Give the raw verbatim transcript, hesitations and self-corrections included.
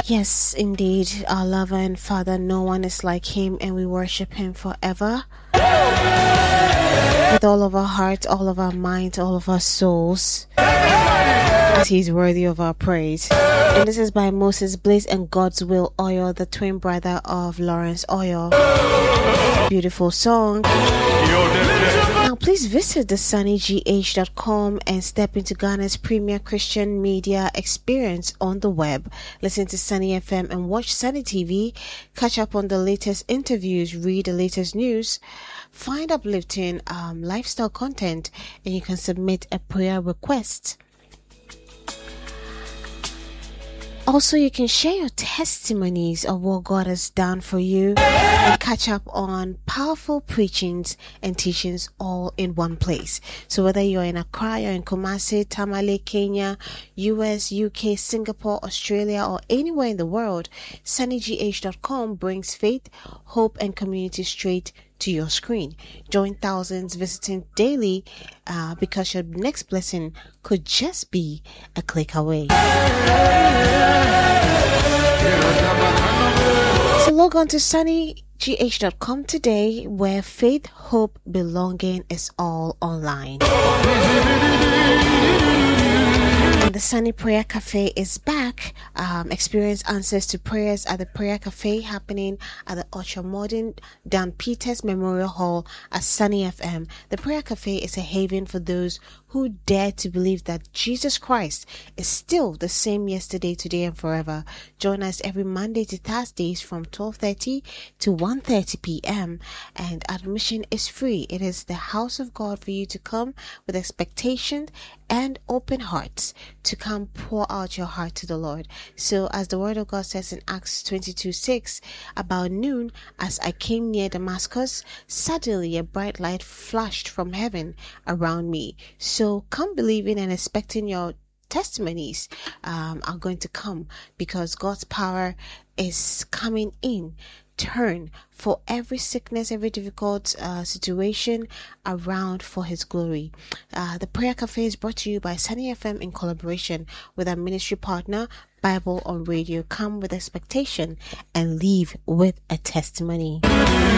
Yes, indeed, our lover and Father, no one is like him, and we worship him forever. With all of our hearts, all of our minds, all of our souls, as he's worthy of our praise. And this is by Moses Bliss and God's Will Oil, the twin brother of Lawrence Oil. Beautiful song. Now please visit the sunny g h dot com and step into Ghana's premier Christian media experience on the web. Listen to Sunny F M and watch Sunny T V. Catch up on the latest interviews, read the latest news, find uplifting um, lifestyle content, and you can submit a prayer request. Also, you can share your testimonies of what God has done for you and catch up on powerful preachings and teachings all in one place. So whether you're in Accra, you're in Kumasi, Tamale, Kenya, U S, U K, Singapore, Australia, or anywhere in the world, sunny g h dot com brings faith, hope, and community straight to your screen. Join thousands visiting daily uh, because your next blessing could just be a click away. So log on to sunny g h dot com today, where faith, hope, belonging is all online. And the Sunny Prayer Cafe is back. Um, experience answers to prayers at the Prayer Cafe, happening at the Ultra Modern Dan Peters Memorial Hall at Sunny F M. The Prayer Cafe is a haven for those who dare to believe that Jesus Christ is still the same yesterday, today, and forever. Join us every Monday to Thursdays from twelve thirty to one thirty p.m. and admission is free. It is the house of God for you to come with expectation and open hearts to come pour out your heart to the Lord. So as the word of God says in Acts twenty-two six, about noon, as I came near Damascus, suddenly a bright light flashed from heaven around me. So come believing and expecting your testimonies um, are going to come, because God's power is coming in. Turn for every sickness, every difficult uh, situation around for his glory. Uh, the Prayer Cafe is brought to you by Sunny F M in collaboration with our ministry partner, Bible on Radio. Come with expectation and leave with a testimony.